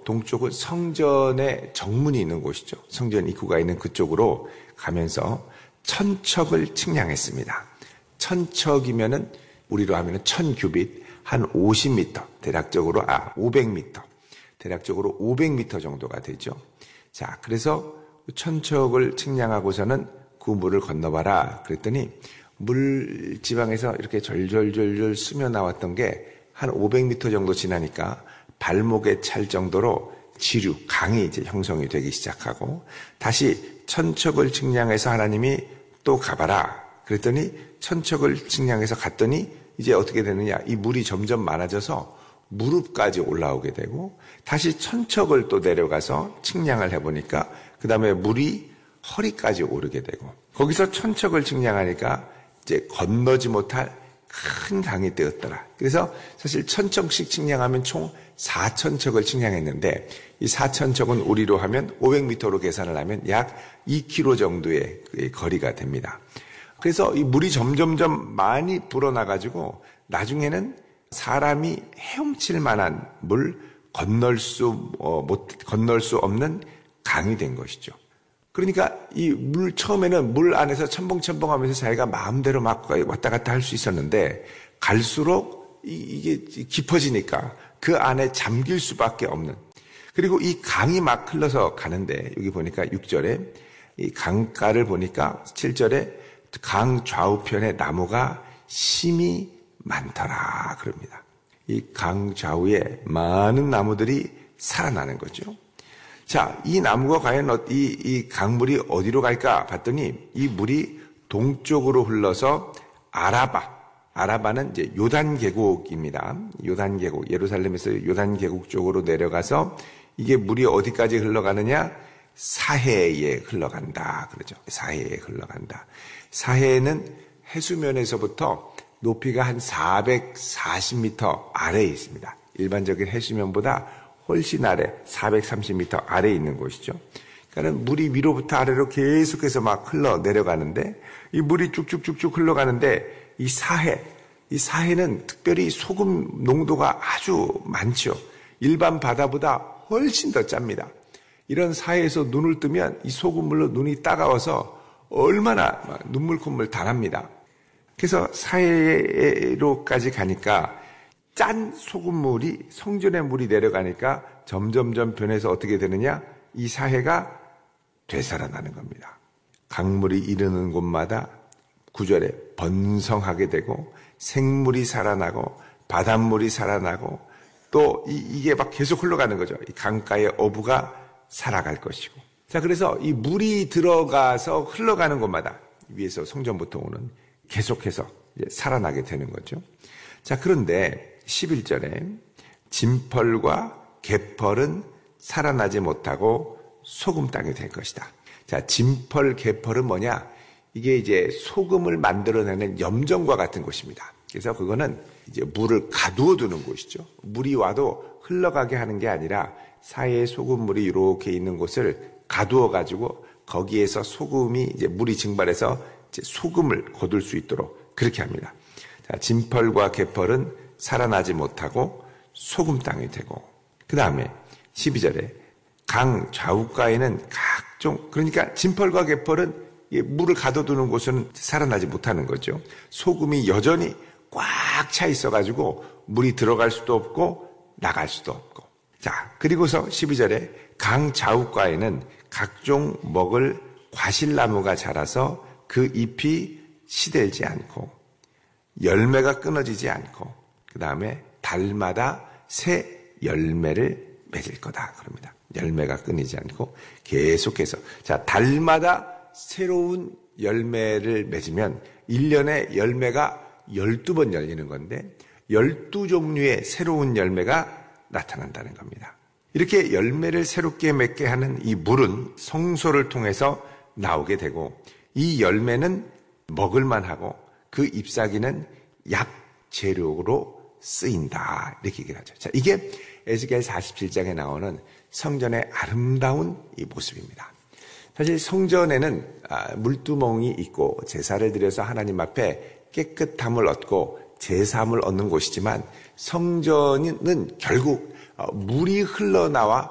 동쪽은 성전의 정문이 있는 곳이죠. 성전 입구가 있는 그쪽으로 가면서 천척을 측량했습니다. 천척이면은 우리로 하면은 1000규빗, 한 50m, 대략적으로 500m, 대략적으로 500m 정도가 되죠. 자, 그래서 천척을 측량하고서는 그 물을 건너봐라 그랬더니 물 지방에서 이렇게 절절절절 스며 나왔던 게 한 500m 정도 지나니까 발목에 찰 정도로 지류, 강이 이제 형성이 되기 시작하고, 다시 천척을 측량해서 하나님이 또 가봐라 그랬더니 천척을 측량해서 갔더니 이제 어떻게 되느냐, 이 물이 점점 많아져서 무릎까지 올라오게 되고, 다시 천척을 또 내려가서 측량을 해보니까 그 다음에 물이 허리까지 오르게 되고, 거기서 천척을 측량하니까 이제 건너지 못할 큰 강이 되었더라. 그래서 사실 1000척씩 측량하면 총 4000척을 측량했는데, 이 4000척은 우리로 하면 500m로 계산을 하면 약 2km 정도의 거리가 됩니다. 그래서 이 물이 점점점 많이 불어나가지고 나중에는 사람이 헤엄칠 만한 물, 건널 수 없는 강이 된 것이죠. 그러니까 이 물, 처음에는 물 안에서 첨벙첨벙하면서 자기가 마음대로 막 왔다 갔다 할 수 있었는데, 갈수록 이게 깊어지니까 그 안에 잠길 수밖에 없는, 그리고 이 강이 막 흘러서 가는데, 여기 보니까 6절에 이 강가를 보니까 7절에 강 좌우편에 나무가 심이 많더라 그럽니다. 이 강 좌우에 많은 나무들이 살아나는 거죠. 자, 이 나무가 과연 이 강물이 어디로 갈까 봤더니 이 물이 동쪽으로 흘러서 아라바는 이제 요단 계곡입니다. 요단 계곡, 예루살렘에서 요단 계곡 쪽으로 내려가서 이게 물이 어디까지 흘러가느냐? 사해에 흘러간다 그러죠. 사해에 흘러간다. 사해는 해수면에서부터 높이가 한 440m 아래에 있습니다. 일반적인 해수면보다 훨씬 아래, 430m 아래에 있는 곳이죠. 그러니까 물이 위로부터 아래로 계속해서 막 흘러 내려가는데, 이 물이 쭉쭉쭉쭉 흘러가는데, 이 사해는 특별히 소금 농도가 아주 많죠. 일반 바다보다 훨씬 더 짭니다. 이런 사해에서 눈을 뜨면 이 소금물로 눈이 따가워서 얼마나 눈물 콧물 다 납니다. 그래서 사해로까지 가니까 짠 소금물이, 성전의 물이 내려가니까 점점점 변해서 어떻게 되느냐? 이 사해가 되살아나는 겁니다. 강물이 이르는 곳마다 9절에 번성하게 되고, 생물이 살아나고, 바닷물이 살아나고, 또 이게 막 계속 흘러가는 거죠. 이 강가의 어부가 살아갈 것이고. 자, 그래서 이 물이 들어가서 흘러가는 곳마다 위에서 성전부터 오는 계속해서 이제 살아나게 되는 거죠. 자, 그런데 11절에 진펄과 개펄은 살아나지 못하고 소금 땅이 될 것이다. 자, 진펄, 개펄은 뭐냐? 이게 이제 소금을 만들어내는 염정과 같은 곳입니다. 그래서 그거는 이제 물을 가두어 두는 곳이죠. 물이 와도 흘러가게 하는 게 아니라 사이에 소금물이 이렇게 있는 곳을 가두어 가지고 거기에서 소금이 이제 물이 증발해서 이제 소금을 거둘 수 있도록 그렇게 합니다. 자, 진펄과 개펄은 살아나지 못하고 소금 땅이 되고, 그 다음에 12절에 강 좌우가에는 각종, 그러니까 진펄과 개펄은 물을 가둬두는 곳은 살아나지 못하는 거죠. 소금이 여전히 꽉 차 있어가지고 물이 들어갈 수도 없고 나갈 수도 없고. 자, 그리고서 12절에 강 좌우가에는 각종 먹을 과실나무가 자라서 그 잎이 시들지 않고 열매가 끊어지지 않고, 그 다음에 달마다 새 열매를 맺을 거다 그럽니다. 열매가 끊이지 않고 계속해서. 자, 달마다 새로운 열매를 맺으면 1년에 열매가 12번 열리는 건데 12종류의 새로운 열매가 나타난다는 겁니다. 이렇게 열매를 새롭게 맺게 하는 이 물은 성소를 통해서 나오게 되고, 이 열매는 먹을만 하고 그 잎사귀는 약 재료로 쓰인다, 이렇게 얘기를 하죠. 자, 이게 에스겔 47장에 나오는 성전의 아름다운 이 모습입니다. 사실 성전에는 물두멍이 있고 제사를 드려서 하나님 앞에 깨끗함을 얻고 제사함을 얻는 곳이지만, 성전은 결국 물이 흘러나와